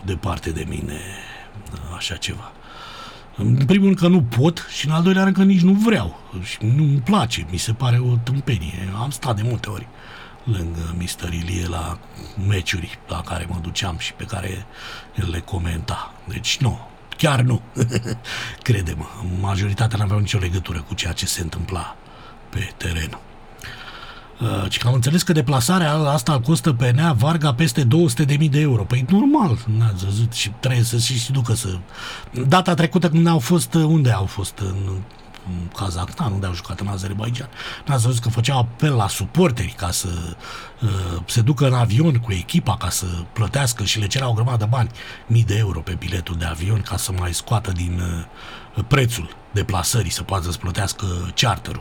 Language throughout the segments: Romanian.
departe de mine așa ceva. În primul rând că nu pot și în al doilea rând că nici nu vreau și nu-mi place, mi se pare o tâmpenie. Am stat de multe ori lângă Mr. Ilie la meciuri la care mă duceam și pe care el le comenta. Deci nu, chiar nu. Crede-mă, majoritatea n-aveau nicio legătură cu ceea ce se întâmpla pe teren. Și că am înțeles că deplasarea asta îl costă pe Nea Varga peste 200.000 de euro. Păi normal, n-ați văzut și trebuie să și ducă să... Data trecută când au fost, unde au fost? În Kazakhstan, unde au jucat în Azerbaijan. N-ați văzut că făceau apel la suporteri ca să se ducă în avion cu echipa ca să plătească și le cereau o grămadă de bani, mii de euro pe biletul de avion ca să mai scoată din prețul deplasării, să poată să plătească charterul.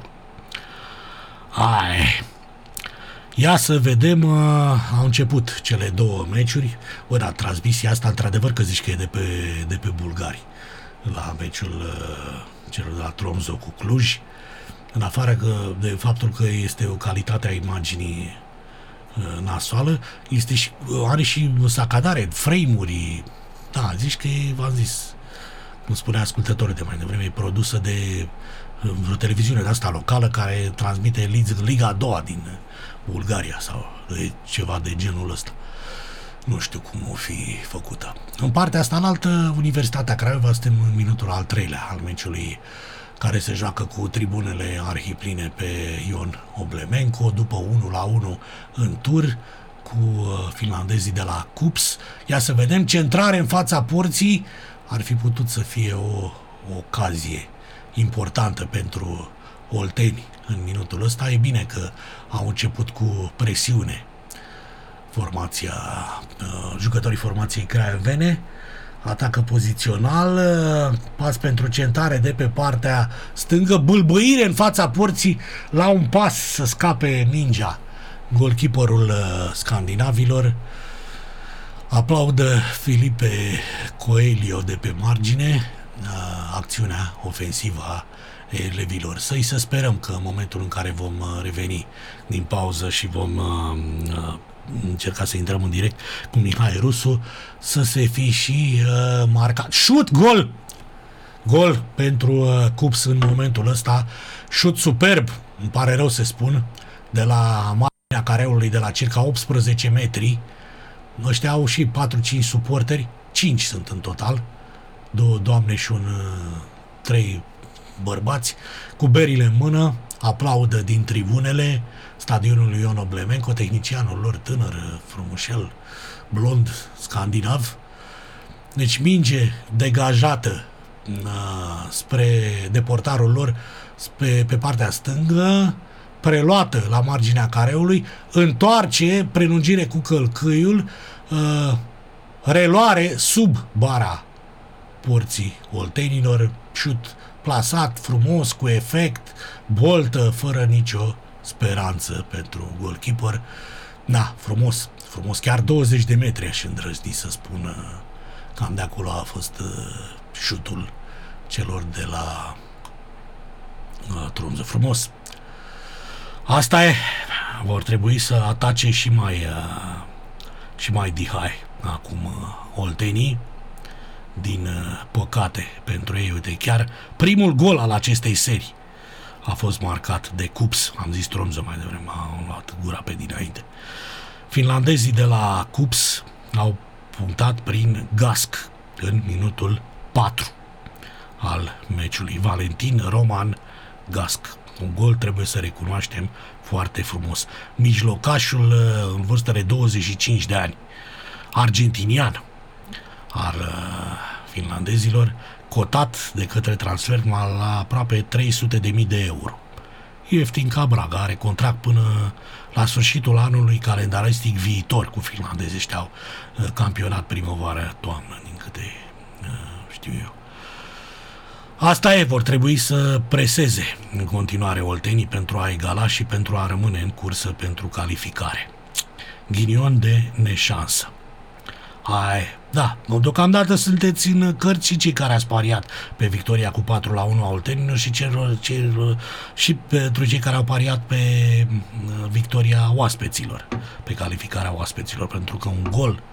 Ia să vedem, au început cele două meciuri. Da, transmisia asta, într-adevăr că zici că e de pe bulgari, la meciul celor de la Tromsø cu Cluj, în afară de faptul că este o calitate a imaginii nasoală, este și, are și sacadare, frame-uri, da, zici că e, v-am zis, cum spunea ascultătorul de mai devreme, e produsă de o televiziune de asta locală care transmite Liga a doua din Bulgaria sau ceva de genul ăsta. Nu știu cum o fi făcută. În partea asta înaltă, Universitatea Craiova, suntem în minutul al 3-lea al meciului care se joacă cu tribunele arhipline pe Ion Oblemenco, după 1-1 în tur cu finlandezii de la KuPS. Ia să vedem, centrare în fața porții, ar fi putut să fie o ocazie importantă pentru olteni în minutul ăsta. E bine că au început cu presiune jucătorii formației craiovene. Atacă pozițional, pas pentru centrare de pe partea stângă, bâlbâire în fața porții, la un pas să scape mingea golkeeperul scandinavilor. Aplaudă Filipe Coelho de pe margine acțiunea ofensivă a elevilor săi. Să sperăm că în momentul în care vom reveni din pauză și vom încerca să intrăm în direct cu Mihai Rusu, să se fi și marcat. Șut, gol! Gol pentru KuPS în momentul ăsta. Șut superb, îmi pare rău să spun, de la marginea careului de la circa 18 metri. Ăștia au și 4-5 suporteri, 5 sunt în total, 2 doamne și 3 bărbați, cu berile în mână, aplaudă din tribunele stadionului Ion Oblemenco, tehnicianul lor tânăr, frumușel, blond, scandinav. Deci minge degajată spre deportarul lor pe partea stângă, preluată la marginea careului, întoarce, prelungire cu călcâiul, reluare sub bara porții oltenilor, șut plasat frumos, cu efect, boltă, fără nicio speranță pentru golkeeper. Da, frumos, frumos, chiar 20 de metri aș îndrăzni să spun, cam de acolo a fost șutul celor de la Tromsø. Frumos. Asta e, vor trebui să atace și mai dihai acum oltenii. Din păcate pentru ei, uite, chiar primul gol al acestei serii a fost marcat de KuPS. Am zis Tromsø mai devreme, am luat gura pe dinainte. Finlandezii de la KuPS au punctat prin Gask în minutul 4 al meciului. Valentin Roman Gask. Un gol, trebuie să recunoaștem, foarte frumos. Mijlocașul în vârstă de 25 de ani, argentinian, al finlandezilor, cotat de către Transfermarkt la aproape 300.000 de euro. Ieftin ca Braga, are contract până la sfârșitul anului calendaristic viitor cu finlandezii. Ăștia campionat primăvară-toamnă, din câte știu eu. Asta e, vor trebui să preseze în continuare oltenii pentru a egala și pentru a rămâne în cursă pentru calificare. Ghinion de neșansă. Da, deocamdată sunteți în cărți și cei care ați pariat pe victoria cu 4-1 a oltenilor și pentru cei care au pariat pe victoria oaspeților, pe calificarea oaspeților, pentru că un gol